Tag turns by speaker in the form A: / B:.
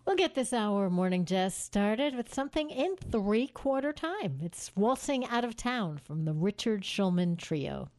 A: We'll get this hour of Morning Jazz started with something in three-quarter time. It's Waltzing Out of Town from the Richard Shulman Trio.